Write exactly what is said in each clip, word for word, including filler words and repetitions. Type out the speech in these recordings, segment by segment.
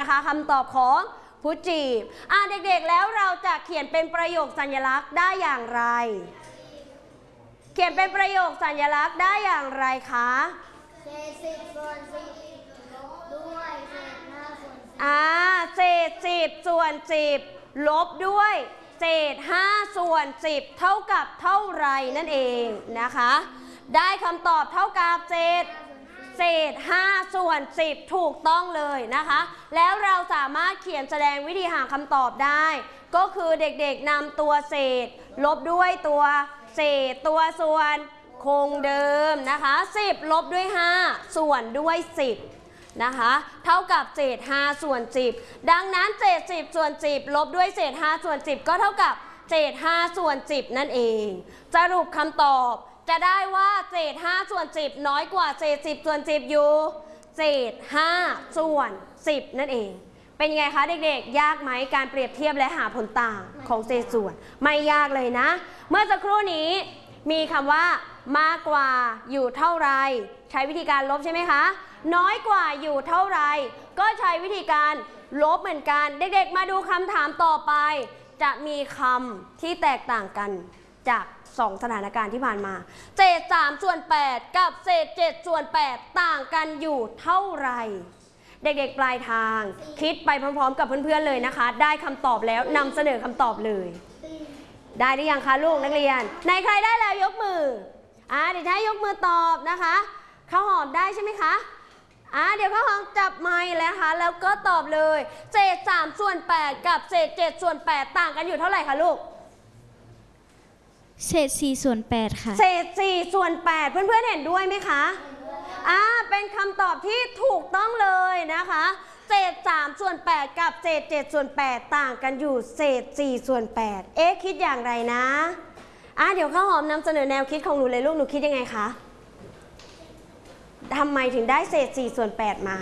นะคะคำตอบของผู้จีบอ่ะเด็กๆแล้วเราจะเขียนเป็นประโยคสัญลักษณ์ได้อย่างไรเขียนเป็นประโยคสัญลักษณ์ได้อย่างไรคะเศษสิบส่วนสิบลบด้วยเศษห้าส่วนสิบอ่าเศษสิบส่วนสิบลบด้วยเศษห้าส่วนสิบเท่ากับเท่าไรนั่นเองนะคะได้คำตอบเท่ากับเศษเศษห้าส่วนสิบถูกต้องเลยนะคะแล้วเราสามารถเขียนแสดงวิธีหาคำตอบได้ก็คือเด็กๆนำตัวเศษลบด้วยตัวเศษตัวส่วนคงเดิมนะคะสิบลบด้วยห้าส่วนด้วยสิบนะคะเท่ากับเศษห้าส่วนสิบดังนั้นเศษสิบส่วนสิบลบด้วยเศษห้าส่วนสิบก็เท่ากับเศษห้าส่วนสิบนั่นเองสรุปคำตอบจะได้ว่าเศษห้าส่วนสิบน้อยกว่าเศษสิบส่วนสิบอยู่เศษห้าส่วนสิบนั่นเองเป็นไงคะเด็กๆยากไหมการเปรียบเทียบและหาผลต่างของเศษส่วนไม่ยากเลยนะเมื่อสักครู่นี้มีคำว่ามากกว่าอยู่เท่าไรใช้วิธีการลบใช่ไหมคะน้อยกว่าอยู่เท่าไรก็ใช้วิธีการลบเหมือนกันเด็กๆมาดูคำถามต่อไปจะมีคำที่แตกต่างกันจากสองสถานการณ์ที่ผ่านมาเศษสามส่วนแปดกับเศษเจ็ดส่วนแปดต่างกันอยู่เท่าไรเด็กๆปลายทางคิดไปพร้อมๆกับเพื่อนๆเลยนะคะได้คำตอบแล้วนำเสนอคำตอบเลยได้หรือยังคะลูกนักเรียนในใครได้แล้วยกมืออ่าเดี๋ยวให้ยกมือตอบนะคะข้าวหอมได้ใช่ไหมคะอ่าเดี๋ยวข้าวหอมจับไมค์แล้วค่ะแล้วก็ตอบเลยเศษสามส่วนแปดกับเศษเจ็ดส่วนแปดต่างกันอยู่เท่าไหร่คะลูกเศษสี่ส่วนแปดค่ะเศษสี่ส่วนแปดเพื่อนๆเห็นด้วยไหมคะอ่าเป็นคำตอบที่ถูกต้องเลยนะคะเศษสามส่วนแปดกับเศษเจ็ดส่วนแปดต่างกันอยู่เศษสี่ส่วนแปดเอ๊ะคิดอย่างไรนะอ่ะเดี๋ยวข้าวหอมนำเสนอแนวคิดของหนูเลยลูกหนูคิดยังไงคะทำไมถึงได้เศษสี่ส่วนแปดมา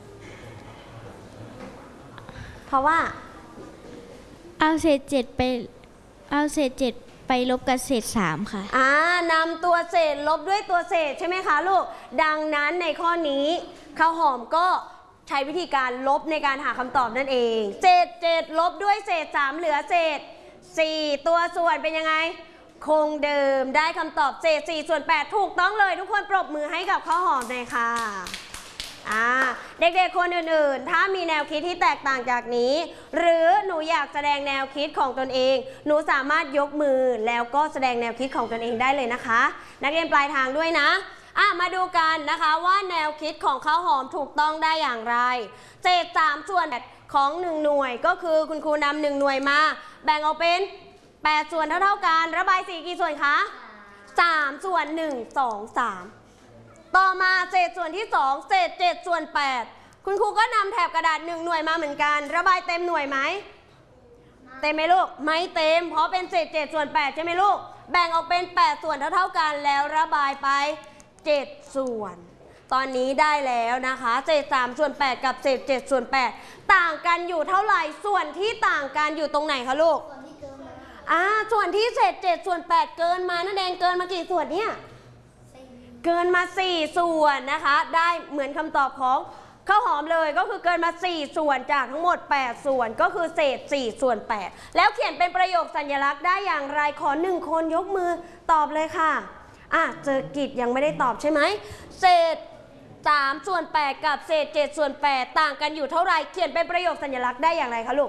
เพราะว่าเอาเศษเจ็ดไปเอาเศษเจ็ดไปลบกับเศษสามค่ะอ่านำตัวเศษลบด้วยตัวเศษใช่ไหมคะลูกดังนั้นในข้อนี้ข้าวหอมก็ใช้วิธีการลบในการหาคำตอบนั่นเองเศษเจ็ดลบด้วยเศษสามเหลือเศษสี่ตัวส่วนเป็นยังไงคงเดิมได้คำตอบเศษสี่ส่วนแปดถูกต้องเลยทุกคนปรบมือให้กับข้าวหอมเลยค่ะอ่าเด็กๆคนอื่นๆถ้ามีแนวคิดที่แตกต่างจากนี้หรือหนูอยากแสดงแนวคิดของตนเองหนูสามารถยกมือแล้วก็แสดงแนวคิดของตนเองได้เลยนะคะนักเรียนปลายทางด้วยนะอ่ะมาดูกันนะคะว่าแนวคิดของข้าวหอมถูกต้องได้อย่างไรเศษสามส่วนของหนึ่งหน่วยก็คือคุณครูนำหนึ่งหน่วยมาแบ่งออกเป็นแปดส่วนเท่าๆกันระบายสีกี่ส่วนคะสามส่วนหนึ่ง สอง สามต่อมาเศษส่วนที่สองเศษเจ็ดส่วนแปดคุณครูก็นำแถบกระดาษหนึ่งหน่วยมาเหมือนกันระบายเต็มหน่วยไหมเต็มไหมลูกไม่เต็มเพราะเป็นเศษเจ็ดส่วนแปดใช่ไหมลูกแบ่งออกเป็นแปดส่วนเท่าๆกันแล้วระบายไปเจ็ดส่วนตอนนี้ได้แล้วนะคะเศษสามส่วนแปดกับเศษเจ็ดส่วนแปดต่างกันอยู่เท่าไหร่ส่วนที่ต่างกันอยู่ตรงไหนคะลูกอ่าส่วนที่เศษเจ็ดส่วนแปดเกินมานั่นเองเกินมากี่ส่วนเนี่ยเกินมาสี่ส่วนนะคะได้เหมือนคำตอบของข้าวหอมเลยก็คือเกินมาสี่ส่วนจากทั้งหมดแปดส่วนก็คือเศษสี่ส่วนแปดแล้วเขียนเป็นประโยคสัญลักษณ์ได้อย่างไรขอหนึ่งคนยกมือตอบเลยค่ะอ่ะเจอกิจยังไม่ได้ตอบใช่ไหมเศษสามส่วนแปดกับเศษเจ็ดส่วนแปดต่างกันอยู่เท่าไรเขียนเป็นประโยคสัญลักษณ์ได้อย่างไรคะลูก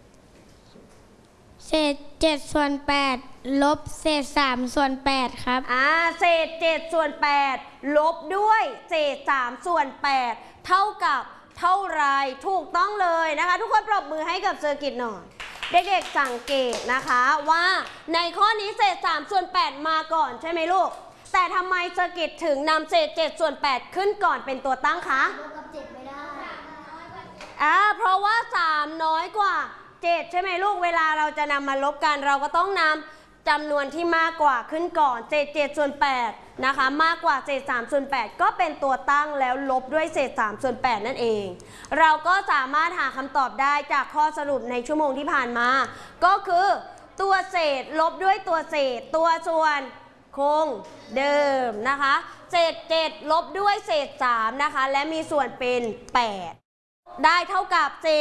เศษเจ็ดส่วนแปดลบเศษสามส่วนแปดครับอ่าเศษเจ็ดส่วนแปดลบด้วยเศษสามส่วนแปดเท่ากับเท่าไรถูกต้องเลยนะคะทุกคนปรบมือให้กับเซอร์กิตหน่อยเด็กๆสังเกตนะคะว่าในข้อนี้เศษสามส่วนแปดมาก่อนใช่ไหมลูกแต่ทำไมเซอร์กิตถึงนำเศษเจ็ดส่วนแปดขึ้นก่อนเป็นตัวตั้งคะลบกับเจ็ดไม่ได้อ่าเพราะว่าสามน้อยกว่าเจ็ดใช่ไหมลูกเวลาเราจะนำมาลบกันเราก็ต้องนำจำนวนที่มากกว่าขึ้นก่อนเศษเจ็ดส่วนแปดนะคะมากกว่าเศษสามส่วนแปดก็เป็นตัวตั้งแล้วลบด้วยเศษสามส่วนแปดนั่นเองเราก็สามารถหาคำตอบได้จากข้อสรุปในชั่วโมงที่ผ่านมาก็คือตัวเศษลบด้วยตัวเศษตัวส่วนคงเดิมนะคะเศษเจ็ดลบด้วยเศษสามนะคะและมีส่วนเป็นแปดได้เท่ากับเศษ